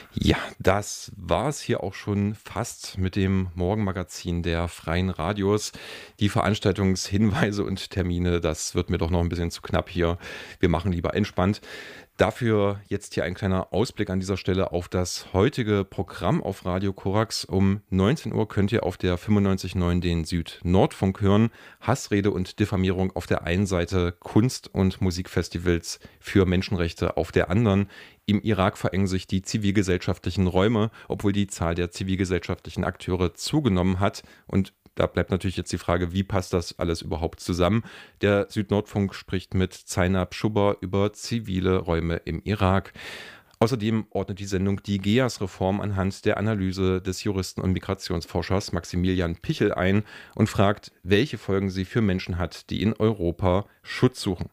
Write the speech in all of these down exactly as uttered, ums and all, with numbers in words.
Ja, das war es hier auch schon fast mit dem Morgenmagazin der Freien Radios. Die Veranstaltungshinweise und Termine, das wird mir doch noch ein bisschen zu knapp hier. Wir machen lieber entspannt. Dafür jetzt hier ein kleiner Ausblick an dieser Stelle auf das heutige Programm auf Radio Korax. Um neunzehn Uhr könnt ihr auf der fünfundneunzig Komma neun den Süd-Nord-Funk hören. Hassrede und Diffamierung auf der einen Seite, Kunst- und Musikfestivals für Menschenrechte auf der anderen. Im Irak verengen sich die zivilgesellschaftlichen Räume, obwohl die Zahl der zivilgesellschaftlichen Akteure zugenommen hat. Und da bleibt natürlich jetzt die Frage, wie passt das alles überhaupt zusammen? Der Südnordfunk spricht mit Zainab Schubber über zivile Räume im Irak. Außerdem ordnet die Sendung die G E A S-Reform anhand der Analyse des Juristen und Migrationsforschers Maximilian Pichel ein und fragt, welche Folgen sie für Menschen hat, die in Europa Schutz suchen.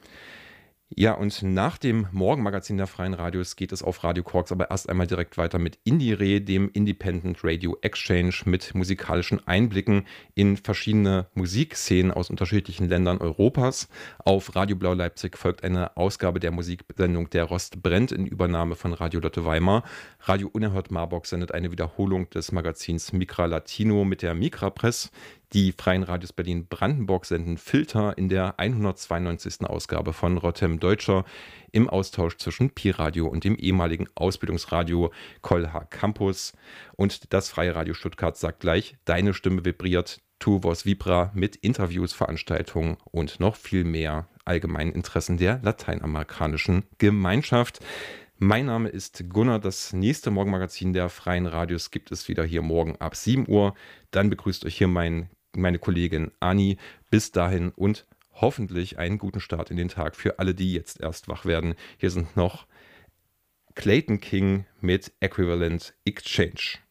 Ja, und nach dem Morgenmagazin der Freien Radios geht es auf Radio Quarks aber erst einmal direkt weiter mit Indie-Re, dem Independent Radio Exchange, mit musikalischen Einblicken in verschiedene Musikszenen aus unterschiedlichen Ländern Europas. Auf Radio Blau Leipzig folgt eine Ausgabe der Musiksendung Der Rost brennt in Übernahme von Radio Lotte Weimar. Radio Unerhört Marburg sendet eine Wiederholung des Magazins Micra Latino mit der Micra Press. Die Freien Radios Berlin-Brandenburg senden Filter in der hundertzweiundneunzigsten Ausgabe von Rotem Deutscher im Austausch zwischen Pi-Radio und dem ehemaligen Ausbildungsradio Kolha Campus. Und das Freie Radio Stuttgart sagt gleich, deine Stimme vibriert, Tu Vos Vibra mit Interviews, Veranstaltungen und noch viel mehr allgemeinen Interessen der lateinamerikanischen Gemeinschaft. Mein Name ist Gunnar. Das nächste Morgenmagazin der Freien Radios gibt es wieder hier morgen ab sieben Uhr. Dann begrüßt euch hier mein, meine Kollegin Ani. Bis dahin und hoffentlich einen guten Start in den Tag für alle, die jetzt erst wach werden. Hier sind noch Clayton King mit Equivalent Exchange.